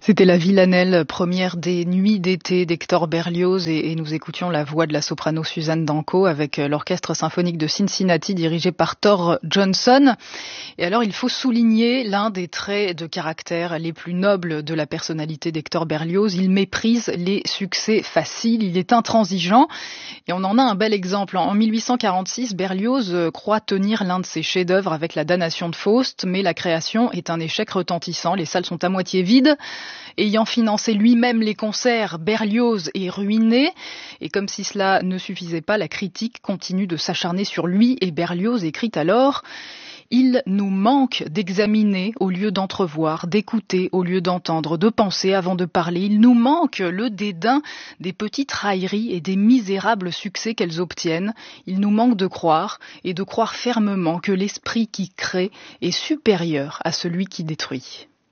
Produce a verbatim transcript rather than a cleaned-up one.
C'était la Villanelle, première des nuits d'été d'Hector Berlioz et, et nous écoutions la voix de la soprano Suzanne Danko avec l'orchestre symphonique de Cincinnati dirigé par Thor Johnson. Et alors il faut souligner l'un des traits de caractère les plus nobles de la personnalité d'Hector Berlioz. Il méprise les succès faciles, il est intransigeant et on en a un bel exemple. En mille huit cent quarante-six, Berlioz croit tenir l'un de ses chefs-d'œuvre avec la Damnation de Faust, mais la création est un échec retentissant, les salles sont à moitié vides. Ayant financé lui-même les concerts, Berlioz est ruiné. Et comme si cela ne suffisait pas, la critique continue de s'acharner sur lui et Berlioz écrit alors « Il nous manque d'examiner au lieu d'entrevoir, d'écouter au lieu d'entendre, de penser avant de parler. Il nous manque le dédain des petites railleries et des misérables succès qu'elles obtiennent. Il nous manque de croire et de croire fermement que l'esprit qui crée est supérieur à celui qui détruit. »